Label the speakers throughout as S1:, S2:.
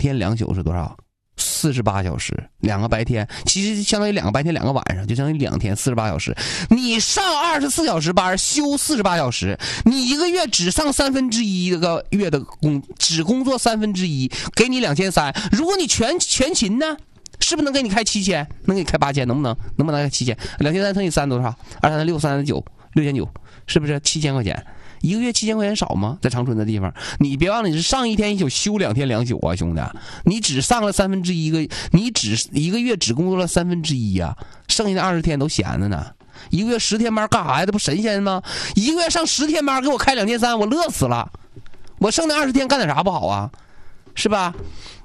S1: 天2宿是多少？48小时，2个白天，其实相当于2个白天2个晚上，就相当于2天48小时。你上24小时班，休48小时，你一个月只上1/3个月的只工作1/3，给你2300。如果你全勤呢，是不是能给你开7000？能给你开8000？能不能？能不能开7000？2300乘以3多少？2×3=6，3×9=6000，是不是7000块钱？一个月7000块钱少吗？在长春的地方，你别忘了你是上1天1宿，休2天2宿啊，兄弟！你只上了1/3个，你一个月只工作了1/3呀，剩下的20天都闲着呢。一个月10天班干啥呀？这不神仙吗？一个月上10天班给我开2300，我乐死了。我剩下20天干点啥不好啊？是吧？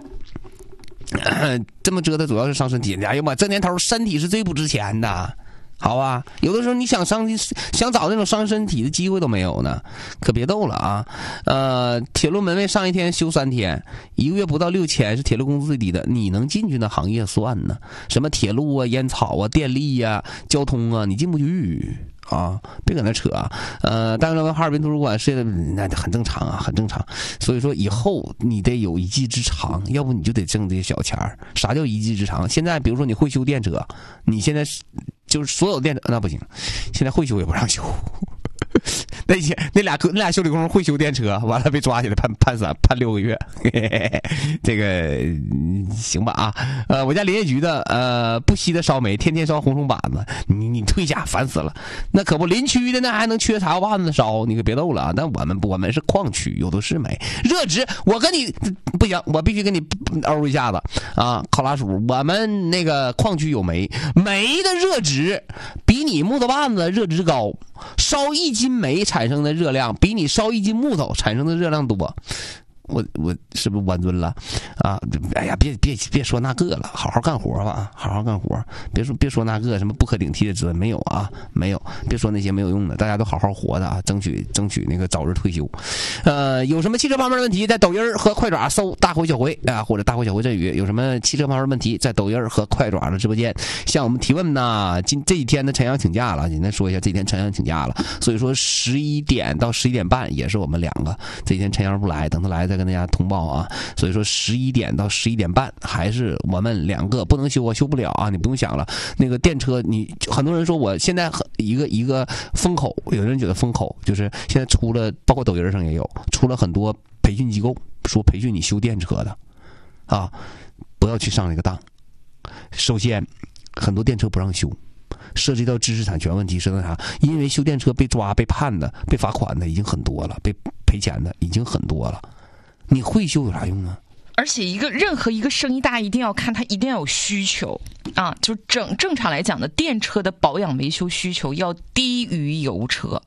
S1: 这么折腾主要是伤身体。哎呀妈，这年头身体是最不值钱的。好啊，有的时候你想找那种伤身体的机会都没有呢，可别逗了啊！铁路门卫上1天休3天，一个月不到6000是铁路工资最低的，你能进去那行业算呢？什么铁路啊、烟草啊、电力呀、交通啊，你进不去啊！别搁那扯啊！但是哈尔滨图书馆睡的那很正常啊，很正常。所以说以后你得有一技之长，要不你就得挣这些小钱儿。啥叫一技之长？现在比如说你会修电车，你现在就是所有电车那不行，现在会修也不让修。那俩修理工会修电车，完了被抓起来判6个月，这个行吧啊？我家林业局的不惜的烧煤，天天烧红松板子，你退下烦死了。那可不，林区的那还能缺柴瓦板子烧？你可别逗了啊！但我们是矿区，有的是煤热值，我跟你不行，我必须跟你欧一下子啊！考拉叔，我们那个矿区有煤的热值比你木头板子热值高，烧1斤煤产生的热量比你烧1斤木头产生的热量多。我是不是弯尊了啊？哎呀，别说那个了，好好干活吧，好好干活。别说那个什么不可顶替的责任没有啊，没有。别说那些没有用的，大家都好好活的啊，争取那个早日退休。有什么汽车方面的问题，在抖音和快爪搜大辉小辉啊，或者大辉小辉振宇，有什么汽车方面的问题，在抖音和快爪的直播间向我们提问呢。这几天的陈阳请假了，今天说一下，这几天陈阳请假了，所以说11点到11点半也是我们2个。这几天陈阳不来，等他来再跟大家通报啊。所以说11点到11点半还是我们2个，不能休啊，休不了啊，你不用想了。那个电车，你很多人说我现在一个风口，有人觉得风口就是现在出了，包括抖音上也有出了很多培训机构，说培训你修电车的啊，不要去上这个当。首先，很多电车不让修，涉及到知识产权问题，是那啥？因为修电车被抓、被判的、被罚款的已经很多了，被赔钱的已经很多了。你会修有啥用啊？
S2: 而且任何一个生意大一定要看它一定要有需求啊，就正常来讲的电车的保养维修需求要低于油车，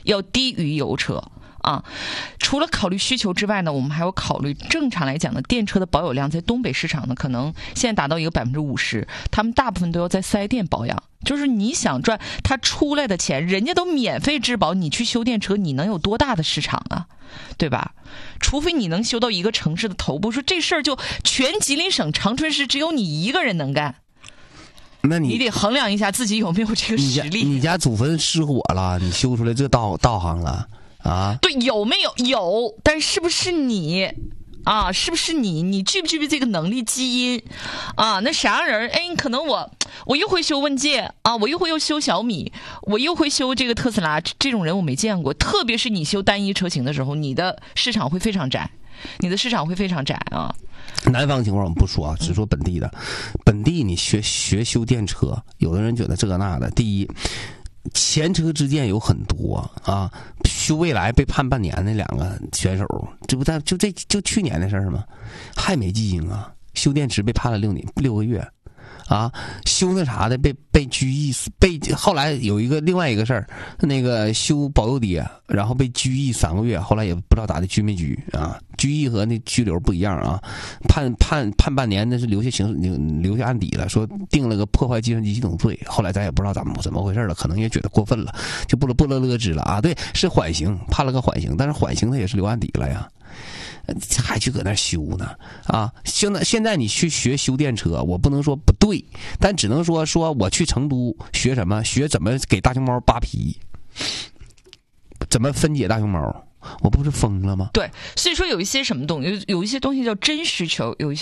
S2: 啊。除了考虑需求之外呢，我们还要考虑正常来讲的电车的保有量，在东北市场呢，可能现在达到一个50%，他们大部分都要在4S店保养。就是你想赚他出来的钱，人家都免费质保，你去修电车，你能有多大的市场啊？对吧？除非你能修到一个城市的头部，说这事儿就全吉林省长春市只有你一个人能干，
S1: 那你
S2: 得衡量一下自己有没有这个实力。
S1: 你家祖坟失火了，你修出来这道行了啊？对，
S2: 有没有？有，但是不是你？啊，是不是你具不具备这个能力基因啊？那啥人，哎，可能我又会修问界啊，我又会修小米，我又会修这个特斯拉，这种人我没见过。特别是你修单一车型的时候，你的市场会非常窄，啊。
S1: 南方情况我们不说啊，只说本地的。本地你学修电车，有的人觉得这个那的。第一，前车之鉴有很多啊，修未来被判半年那2个选手，这不在就去年的事儿吗？还没记性啊！修电池被判了6个月，啊，修那啥的被拘役，后来有另外一个事儿，那个修保佑爹，然后被拘役3个月，后来也不知道咋的拘没拘啊？拘役和那拘留不一样啊，判半年，那是留下案底了，说定了个破坏计算机系统罪，后来咱也不知道怎么回事了，可能也觉得过分了，就不了了之了啊。对，是缓刑，判了个缓刑，但是缓刑他也是留案底了呀。还去搁那修呢啊！现在你去学修电车，我不能说不对，但只能说我去成都学什么？学怎么给大熊猫扒皮，怎么分解大熊猫？我不是疯了吗？
S2: 对，所以说有一些什么东西，有一些东西叫真需求，有一些